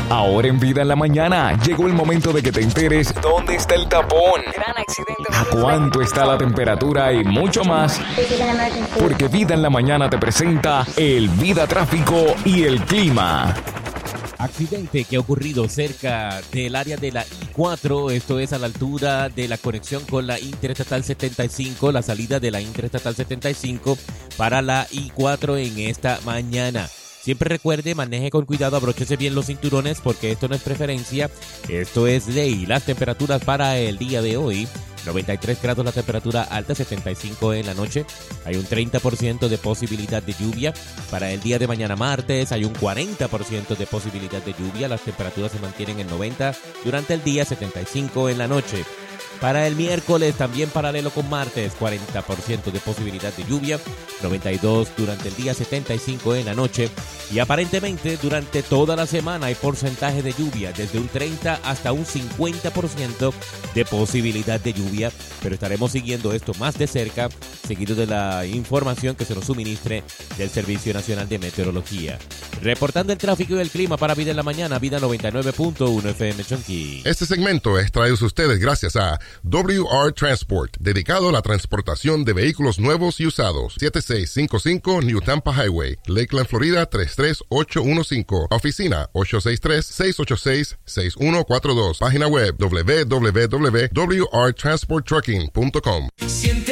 Ahora en Vida en la Mañana llegó el momento de que te enteres dónde está el tapón, Gran accidente. a cuánto está la temperatura y mucho más. Porque Vida en la Mañana te presenta el Vida Tráfico y el Clima. Accidente que ha ocurrido cerca del área de la I4, esto es a la altura de la conexión con la Interestatal 75, la salida de la Interestatal 75 para la I4 en esta mañana. Siempre recuerde, maneje con cuidado, abróchese bien los cinturones porque esto no es preferencia, esto es ley. Las temperaturas para el día de hoy: 93 grados la temperatura alta, 75 en la noche. Hay un 30% de posibilidad de lluvia. Para el día de mañana martes hay un 40% de posibilidad de lluvia. Las temperaturas se mantienen en 90 durante el día, 75 en la noche. Para el miércoles, también paralelo con martes, 40% de posibilidad de lluvia, 92 durante el día, 75 en la noche. Y aparentemente durante toda la semana hay porcentaje de lluvia, desde un 30 hasta un 50% de posibilidad de lluvia. Pero estaremos siguiendo esto más de cerca, seguido de la información que se nos suministre del Servicio Nacional de Meteorología. Reportando el tráfico y el clima para Vida en la Mañana, Vida 99.1 FM Chonqui. Este segmento es traído a ustedes gracias a WR Transport, dedicado a la transportación de vehículos nuevos y usados. 7655 New Tampa Highway, Lakeland, Florida 33815. Oficina 863-686-6142. Página web www.wrtransporttrucking.com.